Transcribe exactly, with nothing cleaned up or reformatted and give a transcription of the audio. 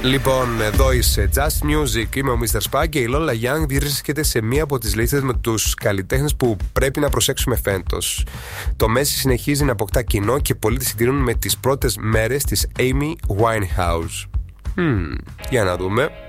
Λοιπόν, εδώ είσαι Just Music. Είμαι ο μίστερ Spag και η Lola Young βρίσκεται σε μία από τις λίστες με τους καλλιτέχνες που πρέπει να προσέξουμε φέτος. Το Messi συνεχίζει να αποκτά κοινό και πολλοί τη συγκρίνουν με τις πρώτες μέρες της Amy Winehouse. Hmm, για να δούμε.